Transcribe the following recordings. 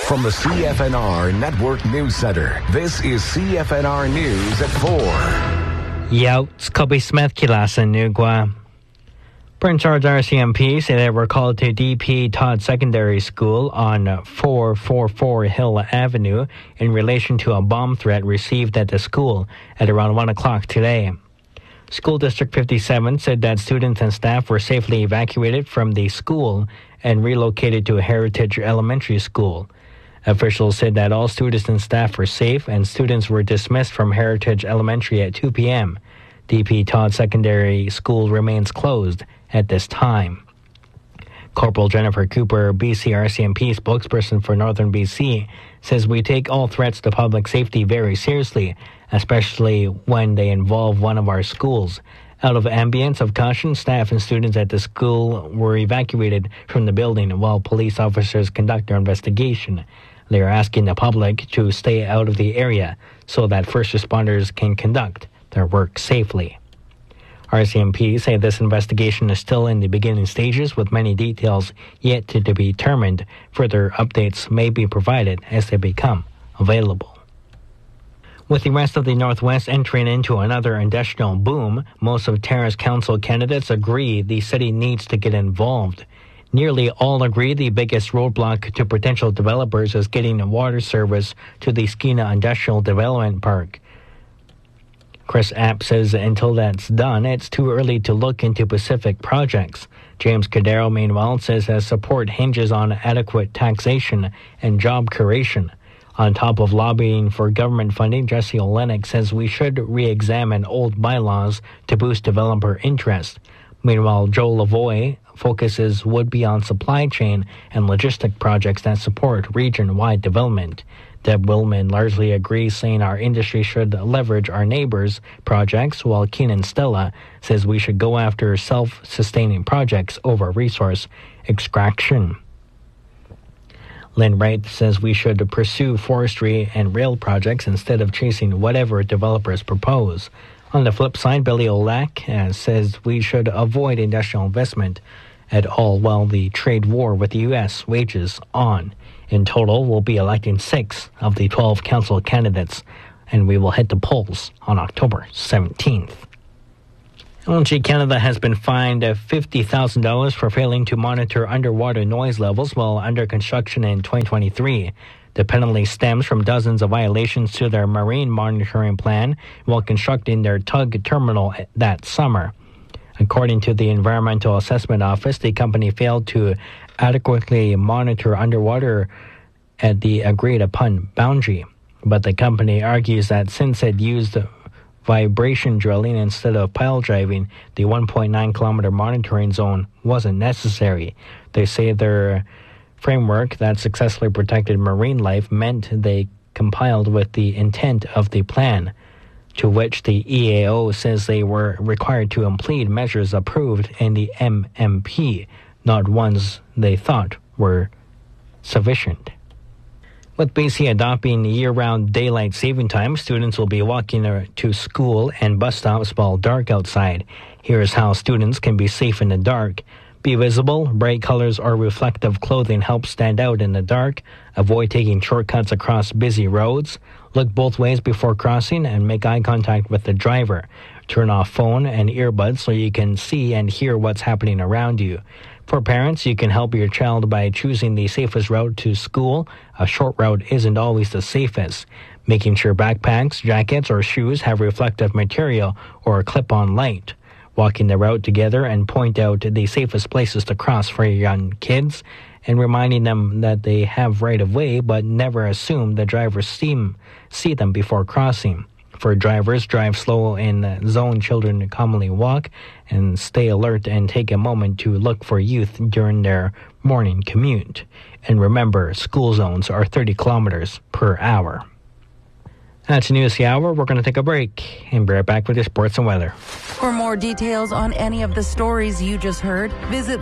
From the CFNR Network News Center, this is CFNR News at 4. Yo, it's Kobe Smith Kilasan Nugwa. Prince George RCMP say they were called to DP Todd Secondary School on 444 Hill Avenue in relation to a bomb threat received at the school at around 1 o'clock today. School District 57 said that students and staff were safely evacuated from the school and relocated to Heritage Elementary School. Officials said that all students and staff were safe and students were dismissed from Heritage Elementary at 2 p.m. DP Todd Secondary School remains closed at this time. Corporal Jennifer Cooper, BC RCMP spokesperson for Northern BC, says we take all threats to public safety very seriously, especially when they involve one of our schools. Out of ambience of caution, staff and students at the school were evacuated from the building while police officers conduct their investigation. They are asking the public to stay out of the area so that first responders can conduct their work safely. RCMP say this investigation is still in the beginning stages with many details yet to be determined. Further updates may be provided as they become available. With the rest of the Northwest entering into another industrial boom, most of Terrace Council candidates agree the city needs to get involved. Nearly all agree the biggest roadblock to potential developers is getting water service to the Skeena Industrial Development Park. Chris App says until that's done, it's too early to look into specific projects. James Cadero, meanwhile, says that support hinges on adequate taxation and job creation. On top of lobbying for government funding, Jesse Olenek says we should re-examine old bylaws to boost developer interest. Meanwhile, Joe Lavoie focuses would be on supply chain and logistic projects that support region-wide development. Deb Willman largely agrees, saying our industry should leverage our neighbors' projects, while Keenan Stella says we should go after self-sustaining projects over resource extraction. Lynn Wright says we should pursue forestry and rail projects instead of chasing whatever developers propose. On the flip side, Billy Olak says we should avoid industrial investment at all while the trade war with the U.S. wages on. In total, we'll be electing 6 of the 12 council candidates, and we will hit the polls on October 17th. LNG Canada has been fined $50,000 for failing to monitor underwater noise levels while under construction in 2023. The penalty stems from dozens of violations to their marine monitoring plan while constructing their tug terminal that summer. According to the Environmental Assessment Office, the company failed to adequately monitor underwater at the agreed-upon boundary. But the company argues that since it used vibration drilling instead of pile driving, the 1.9-kilometer monitoring zone wasn't necessary. They say their framework that successfully protected marine life meant they compiled with the intent of the plan, to which the EAO says they were required to implement measures approved in the MMP, not ones they thought were sufficient. With BC adopting year-round daylight saving time, students will be walking to school and bus stops while dark outside. Here's how students can be safe in the dark. Be visible. Bright colors or reflective clothing help stand out in the dark. Avoid taking shortcuts across busy roads. Look both ways before crossing and make eye contact with the driver. Turn off phone and earbuds so you can see and hear what's happening around you. For parents, you can help your child by choosing the safest route to school. A short route isn't always the safest. Making sure backpacks, jackets, or shoes have reflective material or a clip-on light. Walking the route together and point out the safest places to cross for your young kids, and reminding them that they have right-of-way, but never assume the drivers see them before crossing. For drivers, drive slow in the zone children commonly walk, and stay alert and take a moment to look for youth during their morning commute. And remember, school zones are 30 kilometers per hour. That's News the Hour. We're going to take a break and be right back with your sports and weather. For more details on any of the stories you just heard, visit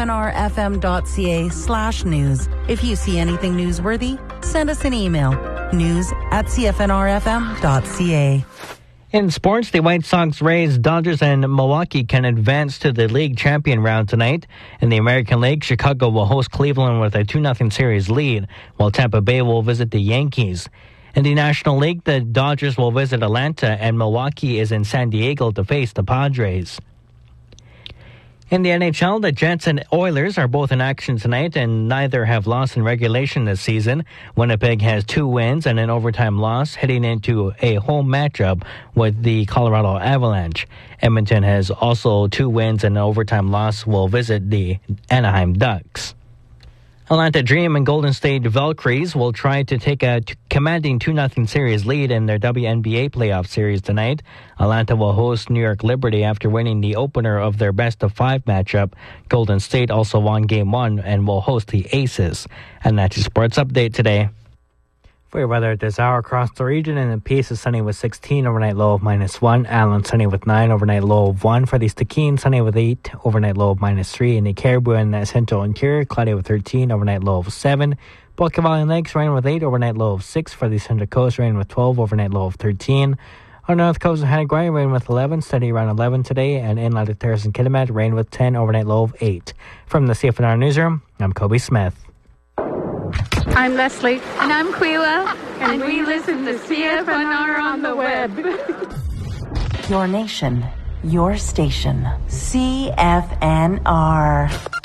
cfnrfm.ca/news. If you see anything newsworthy, send us an email, news@cfnrfm.ca. In sports, the White Sox, Rays, Dodgers, and Milwaukee can advance to the league champion round tonight. In the American League, Chicago will host Cleveland with a 2-0 series lead, while Tampa Bay will visit the Yankees. In the National League, the Dodgers will visit Atlanta, and Milwaukee is in San Diego to face the Padres. In the NHL, the Jets and Oilers are both in action tonight, and neither have lost in regulation this season. Winnipeg has 2 wins and an overtime loss, heading into a home matchup with the Colorado Avalanche. Edmonton has also 2 wins and an overtime loss, will visit the Anaheim Ducks. Atlanta Dream and Golden State Valkyries will try to take a commanding 2-0 series lead in their WNBA playoff series tonight. Atlanta will host New York Liberty after winning the opener of their best-of-5 matchup. Golden State also won Game 1 and will host the Aces. And that's your sports update today. For your weather at this hour across the region, in the Peace is sunny with 16, overnight low of -1. Allen sunny with 9, overnight low of 1. For the Stikine, sunny with 8, overnight low of -3. In the Caribou and Central Interior, cloudy with 13, overnight low of 7. Bulka Valley and Lakes, rain with 8, overnight low of 6. For the Central Coast, rain with 12, overnight low of 13. On the North Coast of Hanegraae, rain with 11, steady around 11 today. And inland of Terrace and Kitimat, rain with 10, overnight low of 8. From the CFNR Newsroom, I'm Kobe Smith. I'm Leslie. And I'm Quila. And we listen to CFNR on the web. Your nation, your station. CFNR.